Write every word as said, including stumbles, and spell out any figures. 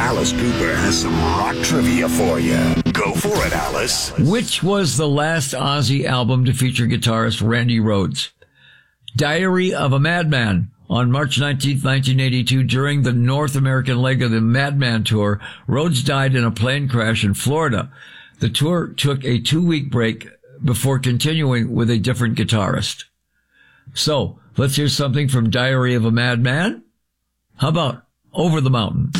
Alice Cooper has some rock trivia for you. Go for it, Alice. Which was the last Ozzy album to feature guitarist Randy Rhoads? Diary of a Madman. On March nineteenth, nineteen eighty-two, during the North American leg of the Madman Tour, Rhoads died in a plane crash in Florida. The tour took a two-week break before continuing with a different guitarist. So, let's hear something from Diary of a Madman. How about Over the Mountain?